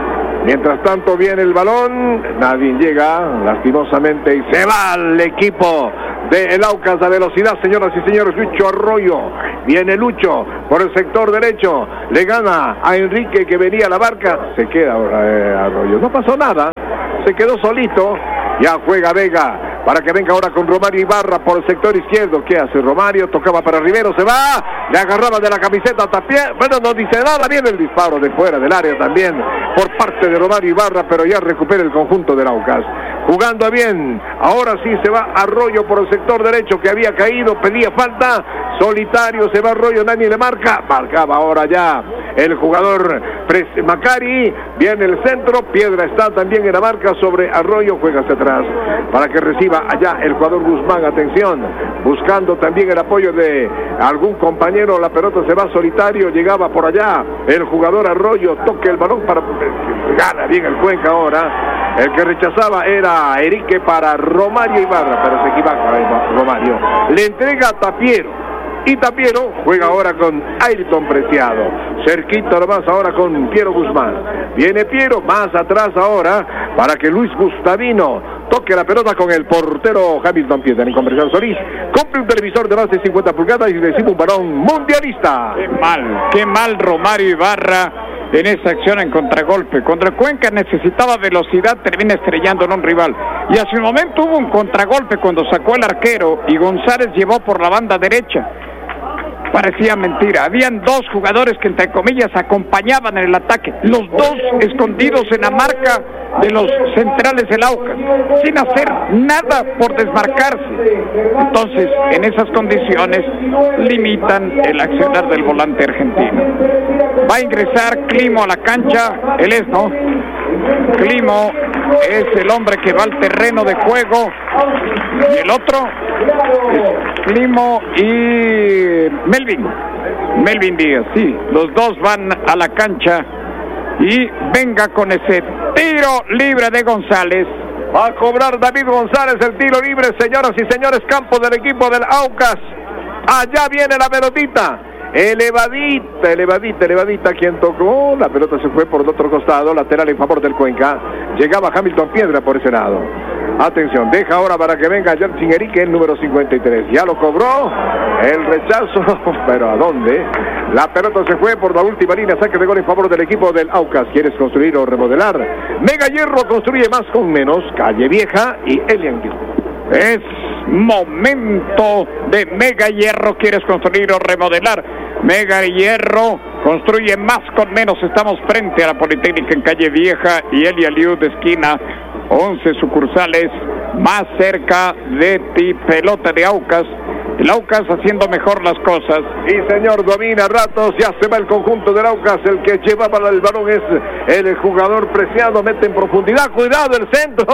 Mientras tanto viene el balón, nadie llega, lastimosamente, y se va al equipo de el Aucas a velocidad, señoras y señores. Lucho Arroyo, viene Lucho por el sector derecho, le gana a Enrique que venía a la barca, se queda ahora eh, Arroyo, no pasó nada, se quedó solito, ya juega Vega. Para que venga ahora con Romario Ibarra por el sector izquierdo. ¿Qué hace Romario? Tocaba para Rivero, se va, le agarraba de la camiseta a Tapia. Bueno, no dice nada, viene el disparo de fuera del área también por parte de Romario Ibarra, pero ya recupera el conjunto del Aucas. Jugando bien, ahora sí se va Arroyo por el sector derecho que había caído, pedía falta, solitario se va Arroyo, nadie le marca, marcaba ahora ya el jugador Macari, viene el centro, Piedra está también en la marca sobre Arroyo, juega hacia atrás para que reciba allá el jugador Guzmán, atención, buscando también el apoyo de algún compañero, la pelota se va solitario, llegaba por allá el jugador Arroyo, toque el balón para, gana bien el Cuenca ahora, el que rechazaba era Enrique para Romario Ibarra, pero se equivoca Romario, le entrega a Tapiero, y Tapiero juega ahora con Ayrton Preciado, cerquita nomás ahora con Piero Guzmán, viene Piero, más atrás ahora, para que Luis Gustavino toque la pelota con el portero Hamilton Piedra, en conversión Solís, compre un televisor de más de cincuenta pulgadas y recibe un balón mundialista. Qué mal, qué mal Romario Ibarra en esa acción en contragolpe. Contra Cuenca necesitaba velocidad, termina estrellando en un rival. Y hace un momento hubo un contragolpe cuando sacó el arquero y González llevó por la banda derecha. Parecía mentira, habían dos jugadores que entre comillas acompañaban en el ataque, los dos escondidos en la marca de los centrales del Aucas, sin hacer nada por desmarcarse. Entonces, en esas condiciones, limitan el accionar del volante argentino. Va a ingresar Climo a la cancha, él es, ¿no? Climo es el hombre que va al terreno de juego, y el otro es Climo y Melvin, Melvin Díaz, sí, los dos van a la cancha, y venga con ese tiro libre de González. Va a cobrar David González el tiro libre, señoras y señores, campo del equipo del Aucas. Allá viene la pelotita, elevadita, elevadita, elevadita, quien tocó, la pelota se fue por el otro costado, lateral en favor del Cuenca, llegaba Hamilton Piedra por ese lado. Atención, deja ahora para que venga Jersin Enrique, el número cincuenta y tres. Ya lo cobró, el rechazo, pero ¿a dónde? La pelota se fue por la última línea, saque de gol en favor del equipo del Aucas. ¿Quieres construir o remodelar? Mega Hierro construye más con menos. Calle Vieja y Elian Guido. Es momento de Mega Hierro. ¿Quieres construir o remodelar? Mega Hierro construye más con menos. Estamos frente a la Politécnica en Calle Vieja y Elia Liu de esquina. once sucursales más cerca de ti. Pelota de Aucas. El Aucas haciendo mejor las cosas. Sí, señor, domina ratos, ya se va el conjunto del Aucas. El que llevaba el balón es el jugador Preciado, mete en profundidad, cuidado el centro.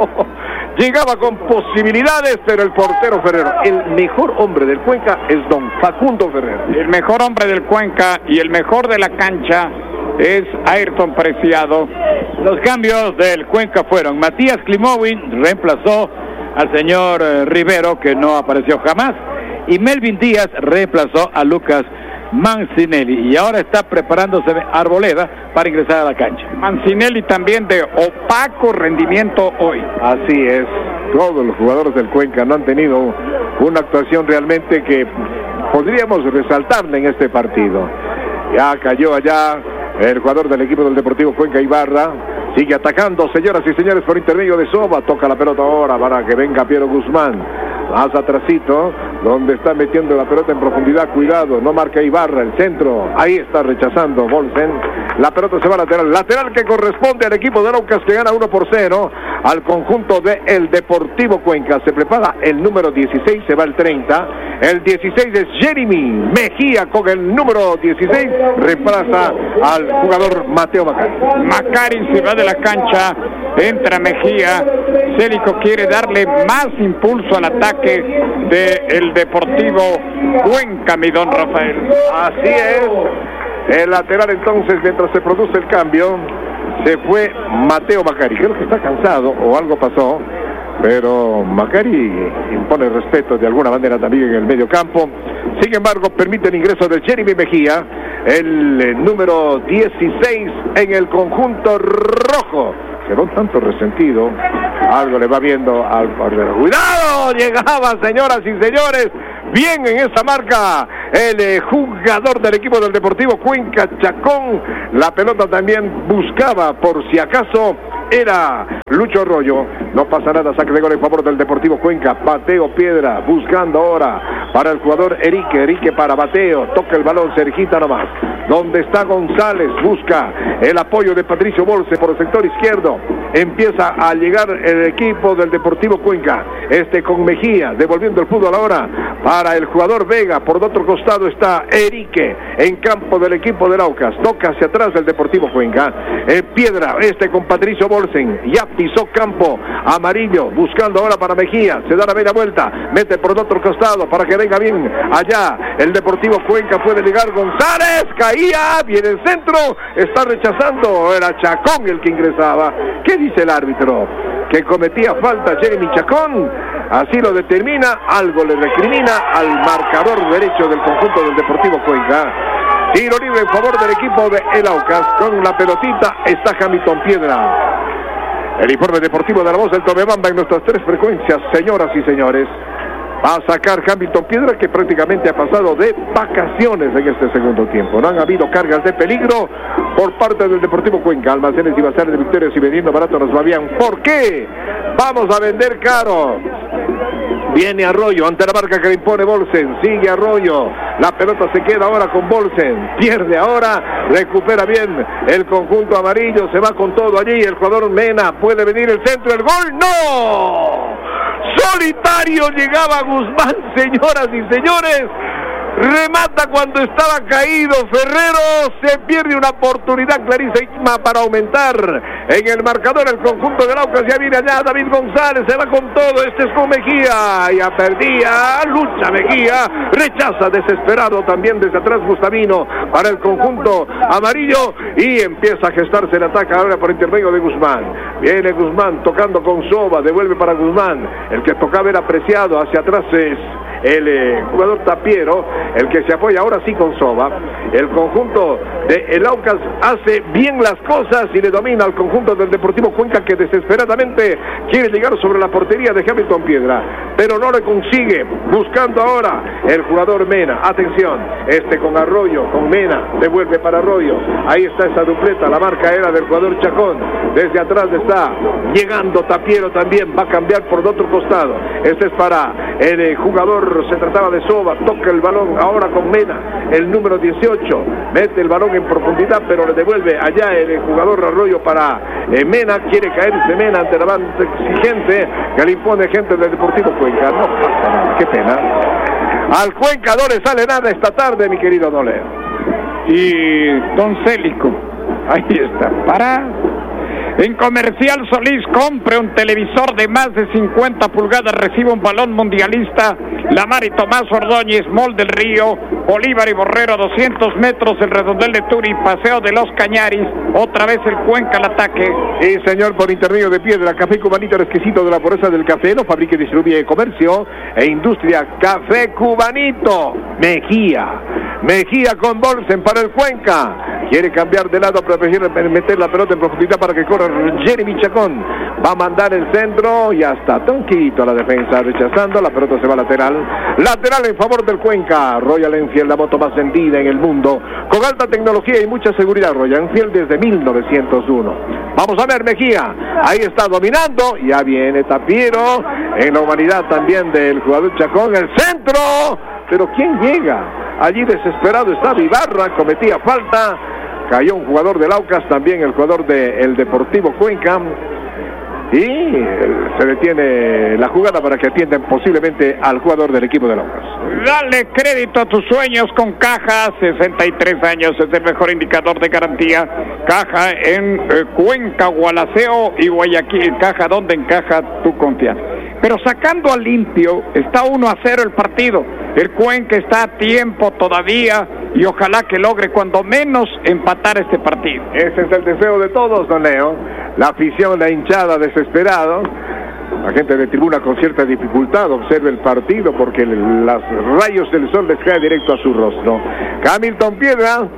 Llegaba con posibilidades, pero el portero Ferrero, el mejor hombre del Cuenca es don Facundo Ferrero. El mejor hombre del Cuenca y el mejor de la cancha es Ayrton Preciado. Los cambios del Cuenca fueron: Matías Klimowin reemplazó al señor eh, Rivero, que no apareció jamás, y Melvin Díaz reemplazó a Lucas Mancinelli, y ahora está preparándose Arboleda para ingresar a la cancha. Mancinelli también de opaco rendimiento hoy. Así es, todos los jugadores del Cuenca no han tenido una actuación realmente que podríamos resaltarle en este partido. Ya cayó allá el jugador del equipo del Deportivo Cuenca, Ibarra. Sigue atacando, señoras y señores, por intermedio de Soba. Toca la pelota ahora para que venga Piero Guzmán. Más atrasito, donde está metiendo la pelota en profundidad. Cuidado, no marca Ibarra, el centro. Ahí está rechazando Bolsen. La pelota se va lateral. Lateral que corresponde al equipo de Aucas, que gana uno por cero al conjunto del Deportivo Cuenca. Se prepara el número dieciséis, se va el treinta. El dieciséis es Jeremy Mejía con el número dieciséis. Reemplaza al jugador Mateo Macari. Macari se va de la cancha, entra Mejía. Célico quiere darle más impulso al ataque del Deportivo Cuenca, mi don Rafael. Así es. El lateral entonces, mientras se produce el cambio, se fue Mateo Macari. Creo que está cansado o algo pasó, pero Macari impone respeto de alguna manera también en el medio campo. Sin embargo, permite el ingreso de Jeremy Mejía. el eh, número dieciséis en el conjunto rojo. Se ve un tanto resentido. Algo le va viendo al portero. ¡Cuidado! Llegaba, señoras y señores. Bien en esa marca el eh, jugador del equipo del Deportivo Cuenca, Chacón. La pelota también buscaba, por si acaso, era Lucho Arroyo. No pasa nada, saque de gol en favor del Deportivo Cuenca. Bateo Piedra, buscando ahora para el jugador Erique. Erique para Bateo, toca el balón cerquita nomás. Donde está González, busca el apoyo de Patricio Bolse por el sector izquierdo. Empieza a llegar el equipo del Deportivo Cuenca. Este con Mejía, devolviendo el fútbol ahora para el jugador Vega. Por otro costado está Erique en campo del equipo del Aucas. Toca hacia atrás del Deportivo Cuenca. Eh, Piedra, este con Patricio Bolsen. Ya pisó campo. Amarillo, buscando ahora para Mejía. Se da la media vuelta. Mete por otro costado para que venga bien allá. El Deportivo Cuenca puede llegar. González, caía. Viene el centro. Está rechazando. Era Chacón el que ingresaba. ¿Qué dice el árbitro? Que cometía falta Jeremy Chacón. Así lo determina. Algo le recrimina al marcador derecho del conjunto del Deportivo Cuenca. Tiro libre en favor del equipo de El Aucas. Con la pelotita está Hamilton Piedra. El informe deportivo de la voz del Tomebamba en nuestras tres frecuencias, señoras y señores. Va a sacar Hamilton Piedra, que prácticamente ha pasado de vacaciones en este segundo tiempo. No han habido cargas de peligro por parte del Deportivo Cuenca. Almacenes y bazares de Victorias y vendiendo barato nos va bien. ¿Por qué? Vamos a vender caro. Viene Arroyo ante la marca que le impone Bolsen. Sigue Arroyo. La pelota se queda ahora con Bolsen. Pierde ahora. Recupera bien el conjunto amarillo. Se va con todo allí. El jugador Mena. Puede venir el centro. El gol. ¡No! Solitario llegaba Guzmán, señoras y señores. Remata cuando estaba caído Ferrero. Se pierde una oportunidad clarísima para aumentar en el marcador el conjunto del Aucas. Ya viene allá David González, se va con todo. Este es con Mejía. Ya perdía, lucha Mejía, rechaza desesperado también desde atrás Gustavino para el conjunto amarillo. Y empieza a gestarse el ataque ahora por intermedio de Guzmán. Viene Guzmán tocando con Soba, devuelve para Guzmán. El que tocaba era apreciado, hacia atrás es el eh, jugador Tapiero, el que se apoya ahora sí con Soba. El conjunto de El Aucas hace bien las cosas y le domina al conjunto del Deportivo Cuenca, que desesperadamente quiere llegar sobre la portería de Hamilton Piedra, pero no le consigue. Buscando ahora el jugador Mena. Atención, este con Arroyo, con Mena, devuelve para Arroyo. Ahí está esa dupleta, la marca era del jugador Chacón. Desde atrás está llegando Tapiero también, va a cambiar por el otro costado. Este es para el eh, jugador, se trataba de Soba, toca el balón ahora con Mena, el número dieciocho, mete el balón en profundidad, pero le devuelve allá el jugador Arroyo para eh, Mena. Quiere caerse Mena ante la banda exigente que le impone gente del Deportivo Cuenca. No pasa nada, qué pena. Al Cuenca no le sale nada esta tarde, mi querido Doleo. Y Don Célico, ahí está, para... En Comercial Solís, compre un televisor de más de cincuenta pulgadas, recibe un balón mundialista, La Mar y Tomás Ordóñez, Mall del Río, Bolívar y Borrero, doscientos metros, el redondel de Turi, Paseo de los Cañaris, otra vez el Cuenca al ataque. Sí, señor, por intermedio de Piedra, Café Cubanito, el exquisito de la pureza del café, no fabrica y distribuye comercio e industria. Café Cubanito, Mejía, Mejía con Bolsen para el Cuenca. Quiere cambiar de lado, prefiere meter la pelota en profundidad para que corra Jeremy Chacón. Va a mandar el centro, ya está tranquilito la defensa, rechazando, la pelota se va lateral. Lateral en favor del Cuenca. Royal Enfield, la moto más vendida en el mundo, con alta tecnología y mucha seguridad. Royal Enfield desde mil novecientos uno. Vamos a ver Mejía, ahí está dominando, ya viene Tapiero, en la humanidad también del jugador Chacón, el centro, pero ¿quién llega? Allí desesperado está Vivarra, cometía falta. Cayó un jugador del Aucas, también el jugador del Deportivo Cuenca. Y se detiene la jugada para que atiendan posiblemente al jugador del equipo del Aucas. Dale crédito a tus sueños con Caja, sesenta y tres años, es el mejor indicador de garantía. Caja en eh, Cuenca, Gualaceo y Guayaquil. Caja donde encaja tu confianza. Pero sacando a limpio, está uno a cero el partido. El Cuenca está a tiempo todavía y ojalá que logre cuando menos empatar este partido. Ese es el deseo de todos, don Leo. La afición, la hinchada, desesperado. La gente de tribuna con cierta dificultad observa el partido porque los rayos del sol les caen directo a su rostro. Hamilton Piedra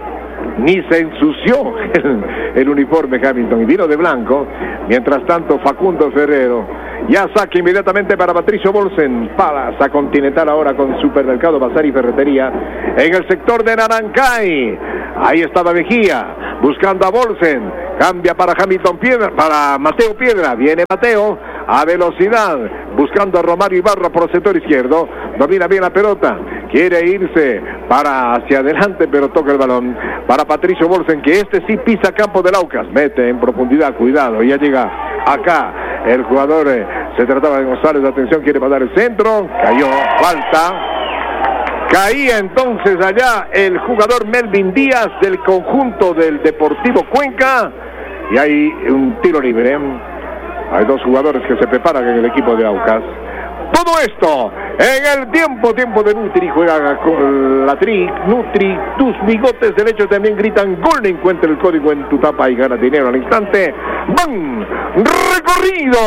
ni se ensució el, el uniforme Hamilton y vino de blanco. Mientras tanto, Facundo Ferrero ya saca inmediatamente para Patricio Bolsen. Plaza Continental ahora con Supermercado, Bazar y Ferretería en el sector de Narancay. Ahí estaba Mejía buscando a Bolsen. Cambia para Hamilton Piedra, para Mateo Piedra. Viene Mateo a velocidad buscando a Romario Ibarra por el sector izquierdo. Domina bien la pelota. Quiere irse para hacia adelante, pero toca el balón para Patricio Bolsen, que este sí pisa campo del Aucas. Mete en profundidad, cuidado, ya llega acá el jugador. Eh, se trataba de González, de atención, quiere mandar el centro. Cayó, falta. Caía entonces allá el jugador Melvin Díaz del conjunto del Deportivo Cuenca. Y hay un tiro libre. Hay dos jugadores que se preparan en el equipo de Aucas. Todo esto en el tiempo, tiempo de Nutri. Juega con la Tri, Nutri, tus bigotes derechos también gritan gol. Encuentra el código en tu tapa y gana dinero al instante. ¡Bam! ¡Recorrido!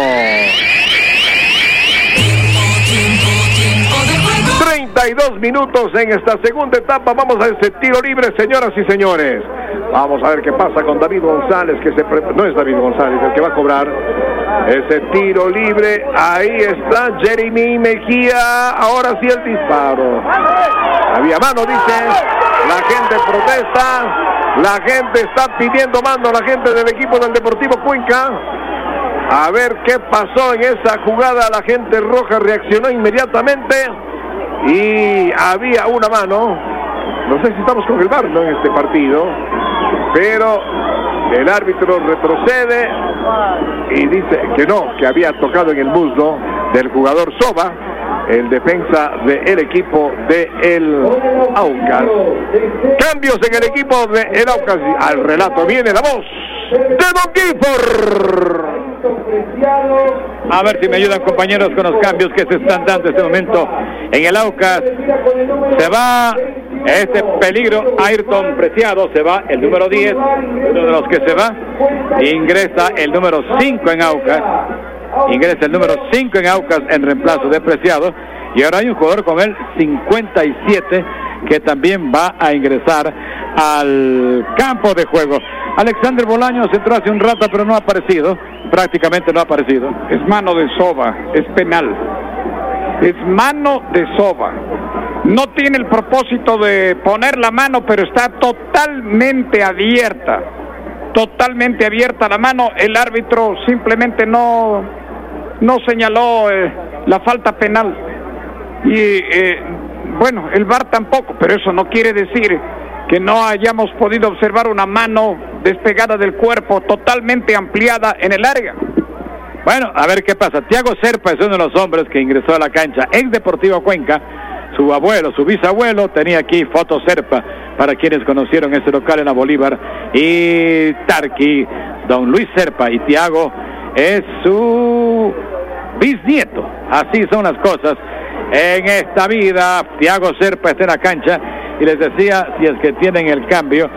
treinta y dos minutos en esta segunda etapa. Vamos a ese tiro libre, señoras y señores. Vamos a ver qué pasa con David González, que se pre... no es David González el que va a cobrar ese tiro libre. Ahí está Jeremy Mejía. Ahora sí el disparo. Había mano, dice. La gente protesta. La gente está pidiendo mano. La gente del equipo del Deportivo Cuenca. A ver qué pasó en esa jugada. La gente roja reaccionó inmediatamente y había una mano. No sé si estamos con el V A R, ¿no?, en este partido, pero el árbitro retrocede y dice que no, que había tocado en el muslo del jugador Soba, el defensa del equipo de el Aucas. Cambios en el equipo de el Aucas. Al relato viene la voz de Don Gifford. A ver si me ayudan, compañeros, con los cambios que se están dando en este momento en el Aucas. Se va este peligro Ayrton Preciado, se va el número diez, uno de los que se va. Ingresa el número cinco en Aucas. Ingresa el número cinco en Aucas en reemplazo de Preciado. Y ahora hay un jugador con el cincuenta y siete que también va a ingresar al campo de juego. Alexander Bolaños entró hace un rato, pero no ha aparecido. Prácticamente no ha aparecido. Es mano de Soba, es penal. Es mano de Soba. No tiene el propósito de poner la mano, pero está totalmente abierta. Totalmente abierta la mano. El árbitro simplemente no, no señaló eh, la falta penal. Y eh, bueno, el V A R tampoco, pero eso no quiere decir que no hayamos podido observar una mano despegada del cuerpo, totalmente ampliada en el área. Bueno, a ver qué pasa. Tiago Serpa es uno de los hombres que ingresó a la cancha en Deportivo Cuenca. Su abuelo, su bisabuelo, tenía aquí foto Serpa, para quienes conocieron ese local en la Bolívar. Y Tarqui, don Luis Serpa, y Tiago es su bisnieto. Así son las cosas en esta vida. Tiago Serpa está en la cancha. Y les decía, si es que tienen el cambio,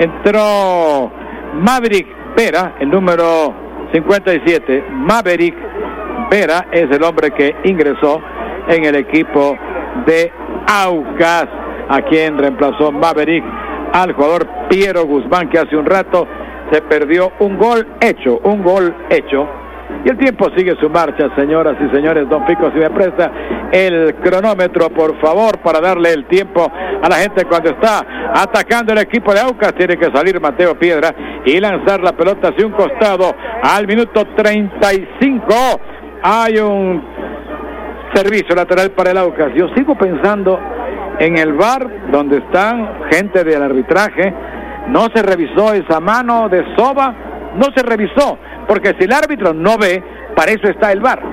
entró Maverick Vera, el número cincuenta y siete. Maverick Vera es el hombre que ingresó en el equipo de Aucas, a quien reemplazó Maverick al jugador Piero Guzmán, que hace un rato se perdió un gol hecho, un gol hecho. Y el tiempo sigue su marcha, señoras y señores. Don Pico, si me presta el cronómetro, por favor, para darle el tiempo a la gente cuando está atacando el equipo de Aucas. Tiene que salir Mateo Piedra y lanzar la pelota hacia un costado al minuto treinta y cinco. Hay un servicio lateral para el Aucas. Yo sigo pensando en el V A R, donde están gente del arbitraje. No se revisó esa mano de Soba, no se revisó, porque si el árbitro no ve, para eso está el V A R.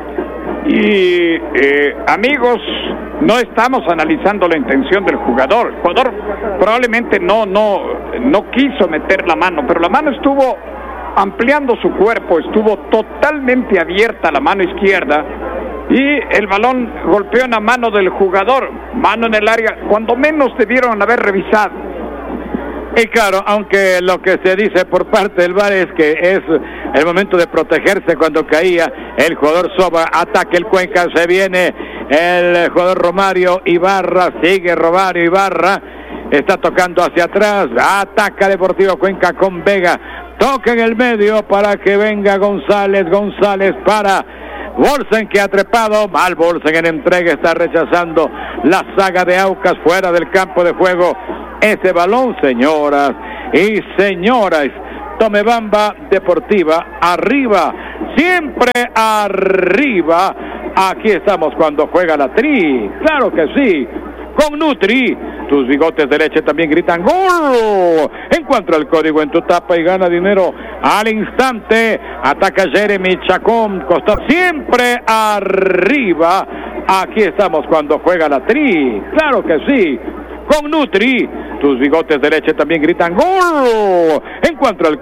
Y eh, amigos, no estamos analizando la intención del jugador. El jugador probablemente no, no, no quiso meter la mano, pero la mano estuvo ampliando su cuerpo, estuvo totalmente abierta la mano izquierda, y el balón golpeó en la mano del jugador, mano en el área, cuando menos debieron haber revisado. Y claro, aunque lo que se dice por parte del V A R es que es el momento de protegerse cuando caía el jugador Soba. Ataque el Cuenca, se viene el jugador Romario Ibarra, sigue Romario Ibarra, está tocando hacia atrás, ataca Deportivo Cuenca con Vega, toca en el medio para que venga González, González para Bolsen, que ha trepado, mal Bolsen en entrega, está rechazando la saga de Aucas fuera del campo de juego. Ese balón, señoras y señores, Tomebamba Deportiva, arriba, siempre arriba. Aquí estamos cuando juega la Tri, claro que sí, con Nutri. Tus bigotes de leche también gritan ¡gol! Encuentra el código en tu tapa y gana dinero al instante. Ataca Jeremy Chacón, costado siempre arriba. Aquí estamos cuando juega la Tri, claro que sí, con Nutri. Tus bigotes de leche también gritan ¡gol! Encuentra el